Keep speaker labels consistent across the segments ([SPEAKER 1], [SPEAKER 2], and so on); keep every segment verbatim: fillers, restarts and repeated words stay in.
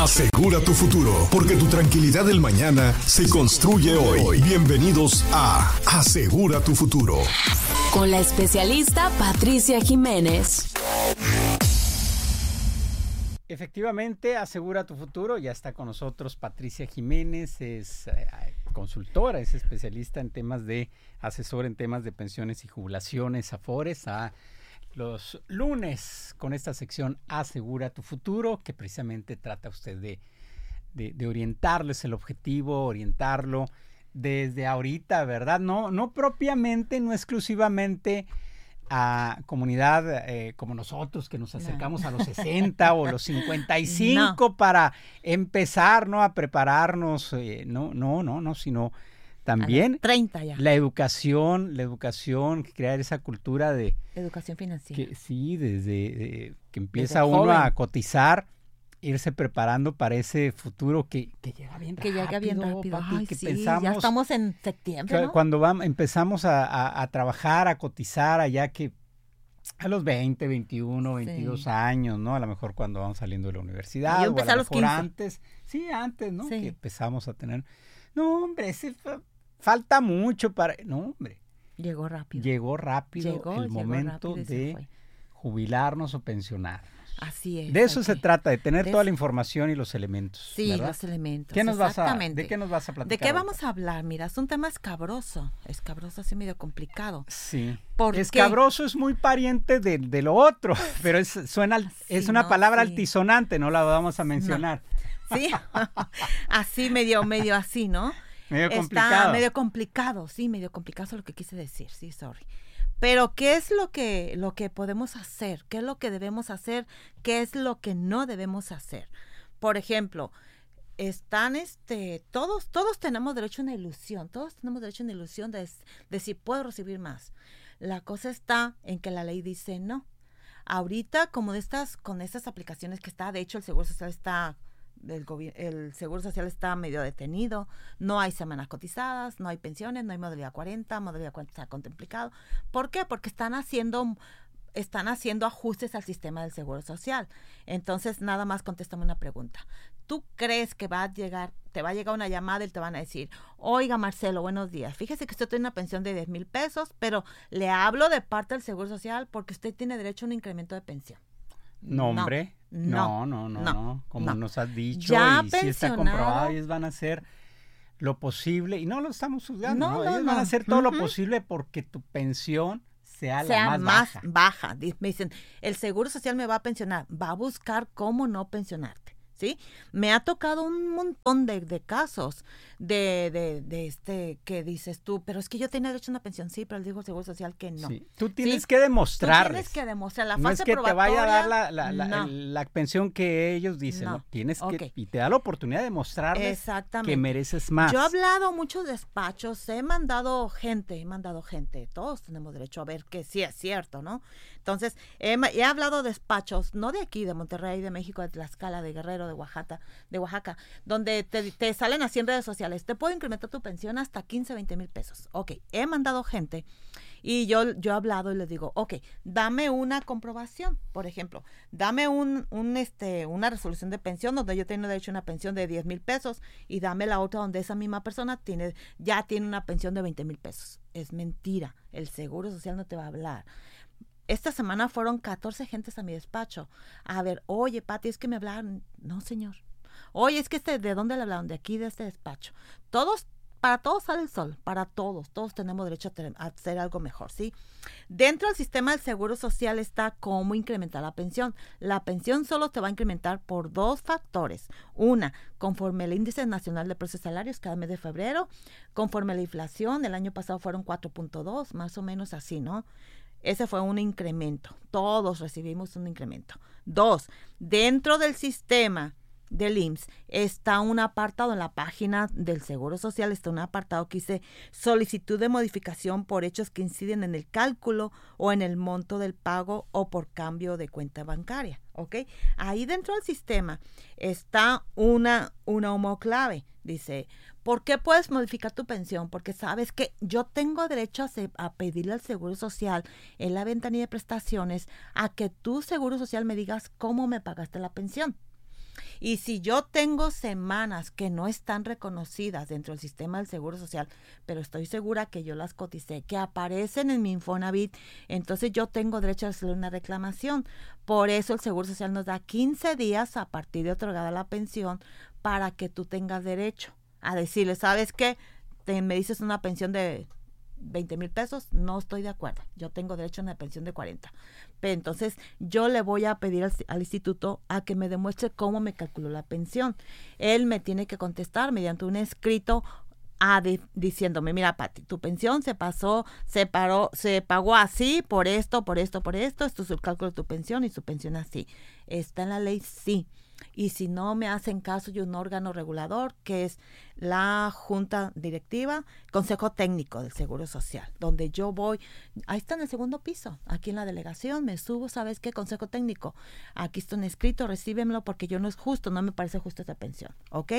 [SPEAKER 1] Asegura tu futuro, porque tu tranquilidad del mañana se construye hoy. Bienvenidos a Asegura tu futuro.
[SPEAKER 2] Con la especialista Patricia Jiménez.
[SPEAKER 3] Efectivamente, Asegura tu futuro. Ya está con nosotros Patricia Jiménez, es eh, consultora, es especialista en temas de, asesor en temas de pensiones y jubilaciones, Afores, a los lunes con esta sección Asegura tu futuro, que precisamente trata usted de, de, de orientarlo, es el objetivo, orientarlo desde ahorita, ¿verdad? No, no propiamente, no exclusivamente a comunidad eh, como nosotros, que nos acercamos no. a los sesenta o los cincuenta y cinco no. para empezar, ¿no? A prepararnos, eh, no, no, no, no, sino también
[SPEAKER 4] treinta ya.
[SPEAKER 3] La educación, la educación, crear esa cultura de
[SPEAKER 4] educación financiera.
[SPEAKER 3] Que, sí, desde de, que empieza desde uno joven. a cotizar, irse preparando para ese futuro que, que llega bien
[SPEAKER 4] que
[SPEAKER 3] rápido.
[SPEAKER 4] Que llega bien rápido.
[SPEAKER 3] Papi,
[SPEAKER 4] Ay,
[SPEAKER 3] que
[SPEAKER 4] sí,
[SPEAKER 3] pensamos,
[SPEAKER 4] ya estamos en septiembre, ¿no?
[SPEAKER 3] Cuando vamos, empezamos a, a, a trabajar, a cotizar, allá que a los veinte, veintiuno, veintidós sí. años, ¿no? A lo mejor cuando vamos saliendo de la universidad.
[SPEAKER 4] Yo empecé
[SPEAKER 3] o a,
[SPEAKER 4] a
[SPEAKER 3] lo
[SPEAKER 4] los
[SPEAKER 3] mejor
[SPEAKER 4] quince.
[SPEAKER 3] Antes, sí, antes, ¿no?
[SPEAKER 4] Sí.
[SPEAKER 3] Que empezamos a tener... No, hombre, ese fue... Falta mucho para... No, hombre.
[SPEAKER 4] Llegó rápido.
[SPEAKER 3] Llegó rápido
[SPEAKER 4] llegó,
[SPEAKER 3] el
[SPEAKER 4] llegó
[SPEAKER 3] momento
[SPEAKER 4] rápido
[SPEAKER 3] de jubilarnos o pensionarnos.
[SPEAKER 4] Así es.
[SPEAKER 3] De eso se
[SPEAKER 4] que,
[SPEAKER 3] trata, de tener
[SPEAKER 4] de
[SPEAKER 3] toda
[SPEAKER 4] eso.
[SPEAKER 3] la información y los elementos.
[SPEAKER 4] Sí,
[SPEAKER 3] ¿verdad?
[SPEAKER 4] los elementos.
[SPEAKER 3] ¿Qué nos vas a,
[SPEAKER 4] ¿De
[SPEAKER 3] qué nos vas a platicar?
[SPEAKER 4] ¿De qué
[SPEAKER 3] ahorita?
[SPEAKER 4] vamos a hablar? Mira, es un tema escabroso. Escabroso, así medio complicado.
[SPEAKER 3] Sí.
[SPEAKER 4] ¿Por
[SPEAKER 3] Escabroso qué? Es muy pariente de, de lo otro, pero es, suena, sí, es una
[SPEAKER 4] no,
[SPEAKER 3] palabra
[SPEAKER 4] sí.
[SPEAKER 3] altisonante, no la vamos a mencionar.
[SPEAKER 4] No. Sí, así medio, medio así, ¿no?
[SPEAKER 3] Medio complicado.
[SPEAKER 4] Está medio complicado, sí, medio complicado es lo que quise decir, sí, sorry. Pero ¿qué es lo que, lo que podemos hacer? ¿Qué es lo que debemos hacer? ¿Qué es lo que no debemos hacer? Por ejemplo, están, este, todos, todos tenemos derecho a una ilusión, todos tenemos derecho a una ilusión de, de si puedo recibir más. La cosa está en que la ley dice no. Ahorita, como de estas, con estas aplicaciones que está, de hecho el Seguro Social está... El, el Seguro Social está medio detenido, no hay semanas cotizadas, no hay pensiones, no hay modalidad cuarenta, modalidad cuarenta está contemplado. ¿Por qué? Porque están haciendo están haciendo ajustes al sistema del Seguro Social. Entonces, nada más contéstame una pregunta. ¿Tú crees que va a llegar, te va a llegar una llamada y te van a decir, oiga Marcelo, buenos días, fíjese que usted tiene una pensión de diez mil pesos, pero le hablo de parte del Seguro Social porque usted tiene derecho a un incremento de pensión?
[SPEAKER 3] No, hombre.
[SPEAKER 4] No,
[SPEAKER 3] no, no, no,
[SPEAKER 4] no,
[SPEAKER 3] no. Como
[SPEAKER 4] no.
[SPEAKER 3] nos has dicho,
[SPEAKER 4] ya
[SPEAKER 3] y sí está comprobado, ellos van a hacer lo posible, y no lo estamos juzgando,
[SPEAKER 4] no,
[SPEAKER 3] ¿no?
[SPEAKER 4] no,
[SPEAKER 3] ellos
[SPEAKER 4] no.
[SPEAKER 3] van a hacer todo
[SPEAKER 4] uh-huh.
[SPEAKER 3] lo posible porque tu pensión sea,
[SPEAKER 4] sea
[SPEAKER 3] la más,
[SPEAKER 4] más
[SPEAKER 3] baja.
[SPEAKER 4] baja. Me dicen, el Seguro Social me va a pensionar, va a buscar cómo no pensionarte. ¿Sí? Me ha tocado un montón de, de casos de, de, de este que dices tú, pero es que yo tenía derecho a una pensión, sí, pero dijo el Seguro Social que no.
[SPEAKER 3] Sí. Tú tienes
[SPEAKER 4] ¿Sí?
[SPEAKER 3] que demostrarles.
[SPEAKER 4] Tú tienes que demostrar la fase
[SPEAKER 3] no es que te vaya a dar la, la, la,
[SPEAKER 4] no.
[SPEAKER 3] la pensión que ellos dicen, no, ¿no? Tienes
[SPEAKER 4] okay.
[SPEAKER 3] que, y te da la oportunidad de demostrarles que mereces más.
[SPEAKER 4] Yo he hablado a muchos despachos, he mandado gente, he mandado gente, todos tenemos derecho a ver que sí es cierto, ¿no? Entonces, he, he hablado de despachos, no de aquí, de Monterrey, de México, de Tlaxcala, de Guerrero, de Oaxaca, de Oaxaca, donde te, te salen así en redes sociales, te puedo incrementar tu pensión hasta quince, veinte mil pesos. Ok, he mandado gente y yo, yo he hablado y les digo, ok, dame una comprobación, por ejemplo, dame un, un este, una resolución de pensión donde yo tengo derecho a una pensión de diez mil pesos y dame la otra donde esa misma persona tiene, ya tiene una pensión de veinte mil pesos. Es mentira, el Seguro Social no te va a hablar. Esta semana fueron catorce gentes a mi despacho. A ver, oye, Pati, es que me hablaron. No, señor. Oye, es que este, ¿de dónde le hablaron? De aquí, de este despacho. Todos, para todos sale el sol, para todos. Todos tenemos derecho a, tener, a hacer algo mejor, ¿sí? Dentro del sistema del Seguro Social está cómo incrementar la pensión. La pensión solo te va a incrementar por dos factores. Una, conforme el índice nacional de precios salarios cada mes de febrero, conforme la inflación, el año pasado fueron cuatro punto dos, más o menos así, ¿no? Ese fue un incremento. Todos recibimos un incremento. Dos, dentro del sistema del I M S S está un apartado en la página del Seguro Social, está un apartado que dice solicitud de modificación por hechos que inciden en el cálculo o en el monto del pago o por cambio de cuenta bancaria, ¿ok? Ahí dentro del sistema está una, una homoclave, dice, ¿por qué puedes modificar tu pensión? Porque sabes que yo tengo derecho a, se, a pedirle al Seguro Social en la ventanilla de prestaciones a que tu Seguro Social me digas cómo me pagaste la pensión. Y si yo tengo semanas que no están reconocidas dentro del sistema del Seguro Social, pero estoy segura que yo las coticé, que aparecen en mi Infonavit, entonces yo tengo derecho a hacer una reclamación. Por eso el Seguro Social nos da quince días a partir de otorgada la pensión para que tú tengas derecho a decirle, ¿sabes qué? Te, me dices una pensión de veinte mil pesos, no estoy de acuerdo, yo tengo derecho a una pensión de cuarenta. Pero entonces yo le voy a pedir al, al instituto a que me demuestre cómo me calculó la pensión. Él me tiene que contestar mediante un escrito a de, diciéndome, mira, Pati, tu pensión se pasó, se paró, se pagó así, por esto, por esto, por esto, esto es el cálculo de tu pensión y su pensión así. ¿Está en la ley? Sí. Y si no me hacen caso, hay un órgano regulador que es la Junta Directiva, Consejo Técnico del Seguro Social, donde yo voy, ahí está en el segundo piso, aquí en la delegación, me subo, ¿sabes qué? Consejo Técnico, aquí está un escrito, recíbemelo porque yo no es justo, no me parece justo esta pensión, ¿ok?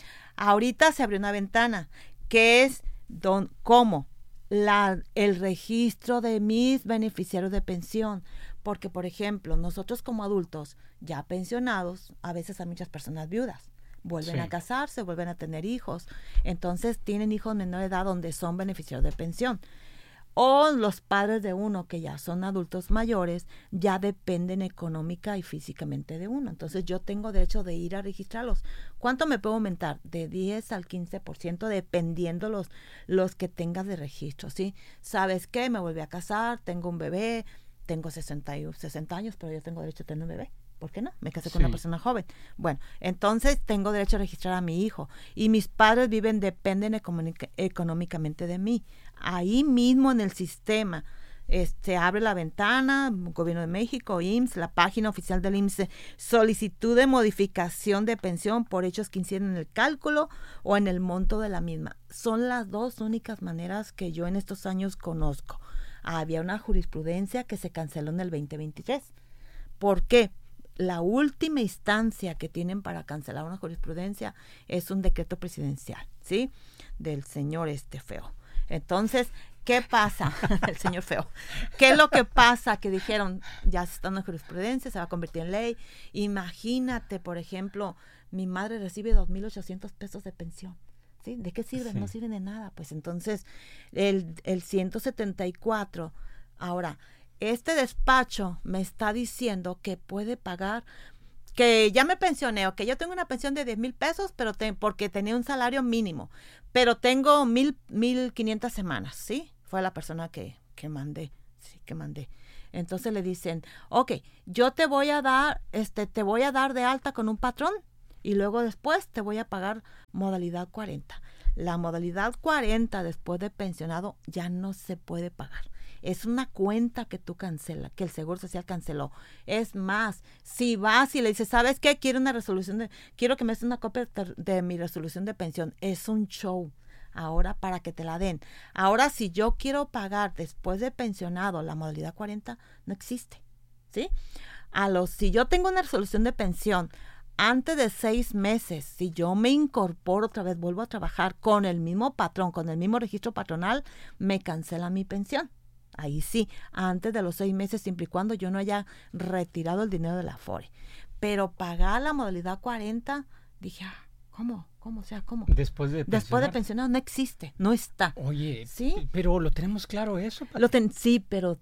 [SPEAKER 4] Ahorita se abrió una ventana, que es don, ¿cómo? La, el registro de mis beneficiarios de pensión, porque por ejemplo nosotros como adultos ya pensionados, a veces hay muchas personas viudas, vuelven sí. a casarse, vuelven a tener hijos, entonces tienen hijos de menor edad donde son beneficiarios de pensión, o los padres de uno que ya son adultos mayores ya dependen económica y físicamente de uno, entonces yo tengo derecho de ir a registrarlos. ¿Cuánto me puedo aumentar? De diez al quince por ciento dependiendo los, los que tengas de registro, ¿sí? ¿Sabes qué? Me volví a casar, tengo un bebé, tengo sesenta, sesenta años, pero yo tengo derecho a tener un bebé. ¿Por qué no? Me casé con sí. una persona joven. Bueno, entonces tengo derecho a registrar a mi hijo. Y mis padres viven, dependen económicamente de mí. Ahí mismo en el sistema este, abre la ventana, Gobierno de México, I M S S, la página oficial del I M S S, solicitud de modificación de pensión por hechos que inciden en el cálculo o en el monto de la misma. Son las dos únicas maneras que yo en estos años conozco. Había una jurisprudencia que se canceló en el veinte veintitrés. ¿Por qué? La última instancia que tienen para cancelar una jurisprudencia es un decreto presidencial, ¿sí? Del señor este feo. Entonces, ¿qué pasa? El señor feo. ¿Qué es lo que pasa? Que dijeron, ya se está en jurisprudencia, se va a convertir en ley. Imagínate, por ejemplo, mi madre recibe dos mil ochocientos pesos de pensión. ¿Sí? ¿De qué sirven? Sí. No sirven de nada. Pues entonces, el, el ciento setenta y cuatro, ahora, este despacho me está diciendo que puede pagar, que ya me pensioné, o que yo tengo una pensión de diez mil pesos, pero te, porque tenía un salario mínimo, pero tengo mil, mil quinientas semanas, ¿sí? Fue la persona que, que mandé, sí, que mandé. Entonces le dicen, ok, yo te voy a dar, este, te voy a dar de alta con un patrón, y luego después te voy a pagar modalidad cuarenta. La modalidad cuarenta después de pensionado ya no se puede pagar. Es una cuenta que tú cancelas, que el Seguro Social canceló. Es más, si vas y le dices, ¿sabes qué? Quiero una resolución de, quiero que me des una copia de, de mi resolución de pensión. Es un show ahora para que te la den. Ahora, si yo quiero pagar después de pensionado la modalidad cuarenta, no existe, ¿sí? A los, si yo tengo una resolución de pensión antes de seis meses, si yo me incorporo otra vez, vuelvo a trabajar con el mismo patrón, con el mismo registro patronal, me cancela mi pensión. Ahí sí, antes de los seis meses, siempre y cuando yo no haya retirado el dinero de la Afore. Pero pagar la modalidad cuarenta, dije, ah, ¿cómo? ¿Cómo? O sea, ¿cómo?
[SPEAKER 3] Después de pensionar.
[SPEAKER 4] Después de pensionar no existe, no está.
[SPEAKER 3] Oye,
[SPEAKER 4] ¿sí?
[SPEAKER 3] Pero lo tenemos claro eso.
[SPEAKER 4] Lo ten, sí, pero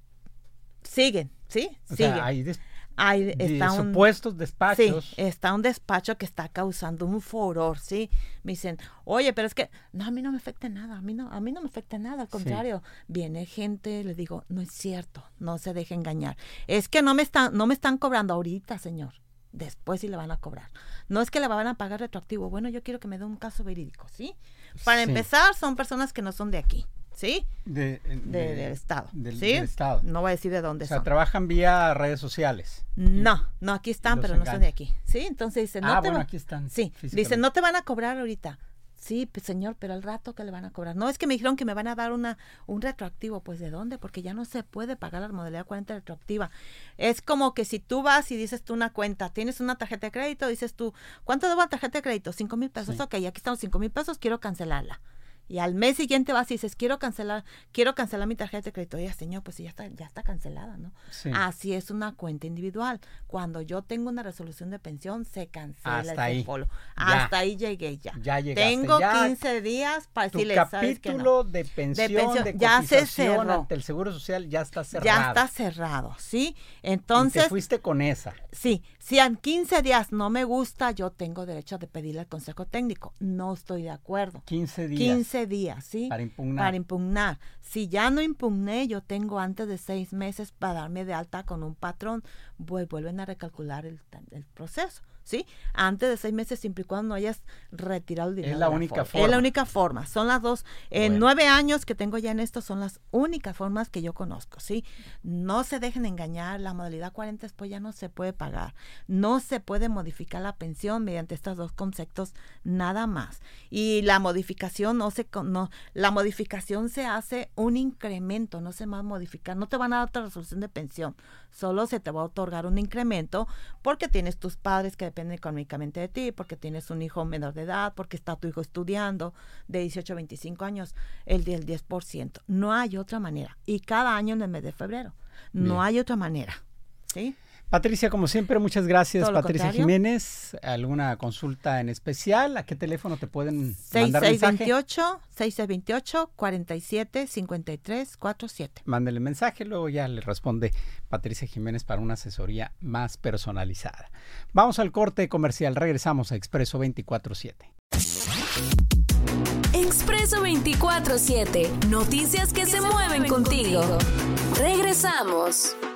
[SPEAKER 4] siguen, ¿sí?
[SPEAKER 3] O
[SPEAKER 4] siguen.
[SPEAKER 3] sea, hay des-
[SPEAKER 4] Hay, está
[SPEAKER 3] de
[SPEAKER 4] un,
[SPEAKER 3] supuestos despachos.
[SPEAKER 4] Sí, está un despacho que está causando un furor, ¿sí? Me dicen, oye, pero es que, no, a mí no me afecta nada, a mí no, a mí no me afecta nada, al contrario. Sí. Viene gente, les digo, no es cierto, no se deje engañar. Es que no me están, no me están cobrando ahorita, señor. Después sí le van a cobrar. No es que le van a pagar retroactivo. Bueno, yo quiero que me dé un caso verídico, ¿sí? Para sí. empezar, son personas que no son de aquí. ¿Sí?
[SPEAKER 3] De, de,
[SPEAKER 4] de, del Estado.
[SPEAKER 3] Del,
[SPEAKER 4] ¿sí?
[SPEAKER 3] del Estado.
[SPEAKER 4] No voy a decir de dónde
[SPEAKER 3] o sea,
[SPEAKER 4] son.
[SPEAKER 3] trabajan vía redes sociales.
[SPEAKER 4] No, no, aquí están, pero engancha. No son de aquí. ¿Sí? Entonces dicen, no
[SPEAKER 3] ah,
[SPEAKER 4] te
[SPEAKER 3] bueno,
[SPEAKER 4] va...
[SPEAKER 3] aquí están.
[SPEAKER 4] Sí, dicen, no te van a cobrar ahorita. Sí, pues señor, pero al rato que le van a cobrar. No, es que me dijeron que me van a dar una un retroactivo. Pues ¿de dónde? Porque ya no se puede pagar la modalidad cuarenta retroactiva. Es como que si tú vas y dices tú una cuenta, tienes una tarjeta de crédito, dices tú, ¿cuánto debo la tarjeta de crédito? Cinco mil pesos. Sí. Ok, aquí están los cinco mil pesos, quiero cancelarla. Y al mes siguiente vas y dices, quiero cancelar, quiero cancelar mi tarjeta de crédito. Oye, señor, pues ya está, ya está cancelada, ¿no?
[SPEAKER 3] Sí.
[SPEAKER 4] Así es una cuenta individual. Cuando yo tengo una resolución de pensión, se cancela
[SPEAKER 3] Hasta
[SPEAKER 4] ese
[SPEAKER 3] ahí.
[SPEAKER 4] folio.
[SPEAKER 3] Ya.
[SPEAKER 4] Hasta ahí llegué ya.
[SPEAKER 3] Ya llegaste.
[SPEAKER 4] Tengo
[SPEAKER 3] Ya
[SPEAKER 4] quince días para
[SPEAKER 3] Tu
[SPEAKER 4] decirle, ¿sabes qué?
[SPEAKER 3] capítulo
[SPEAKER 4] No.
[SPEAKER 3] de pensión, de,
[SPEAKER 4] pensión, ya se
[SPEAKER 3] cotización
[SPEAKER 4] cerró.
[SPEAKER 3] ante el Seguro Social ya está cerrado.
[SPEAKER 4] Ya está cerrado, ¿sí?
[SPEAKER 3] Y
[SPEAKER 4] Entonces,
[SPEAKER 3] te fuiste con esa.
[SPEAKER 4] sí, si en quince días no me gusta, yo tengo derecho de pedirle al consejo técnico. No estoy de acuerdo.
[SPEAKER 3] quince días.
[SPEAKER 4] quince días, ¿sí?
[SPEAKER 3] Para impugnar.
[SPEAKER 4] Para impugnar. Si ya no impugné, yo tengo antes de seis meses para darme de alta con un patrón. Pues vuelven a recalcular el, el proceso, ¿sí? Antes de seis meses, siempre y cuando no hayas retirado el dinero.
[SPEAKER 3] Es la
[SPEAKER 4] de
[SPEAKER 3] única
[SPEAKER 4] forma.
[SPEAKER 3] forma.
[SPEAKER 4] Es la única forma. Son las dos. En
[SPEAKER 3] Bueno.
[SPEAKER 4] nueve años que tengo ya en esto, son las únicas formas que yo conozco, ¿sí? No se dejen engañar. La modalidad cuarenta después ya no se puede pagar. No se puede modificar la pensión mediante estos dos conceptos nada más. Y la modificación no se no la modificación se hace un incremento, no se va a modificar, no te van a dar otra resolución de pensión, solo se te va a otorgar un incremento porque tienes tus padres que dependen económicamente de ti, porque tienes un hijo menor de edad, porque está tu hijo estudiando de dieciocho a veinticinco años, el del diez por ciento. No hay otra manera. Y cada año en el mes de febrero. No
[SPEAKER 3] Bien.
[SPEAKER 4] hay otra manera. ¿Sí?
[SPEAKER 3] Patricia, como siempre, muchas gracias.
[SPEAKER 4] Todo lo
[SPEAKER 3] Patricia
[SPEAKER 4] contrario.
[SPEAKER 3] Jiménez, ¿alguna consulta en especial? ¿A qué teléfono te pueden
[SPEAKER 4] seis
[SPEAKER 3] mandar
[SPEAKER 4] seis
[SPEAKER 3] mensaje?
[SPEAKER 4] dos ocho, seis seis dos ocho, cuatro siete cinco tres cuatro siete.
[SPEAKER 3] Mándele mensaje, luego ya le responde Patricia Jiménez para una asesoría más personalizada. Vamos al corte comercial, regresamos a Expreso veinticuatro siete.
[SPEAKER 2] Expreso veinticuatro siete. Noticias que, se, mueven contigo. Regresamos.